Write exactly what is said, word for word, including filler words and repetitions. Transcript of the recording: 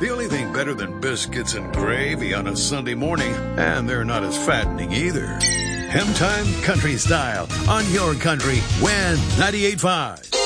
The only thing better than biscuits and gravy on a Sunday morning, and they're not as fattening either. Hem Time Country Style on your country, Win ninety-eight point five.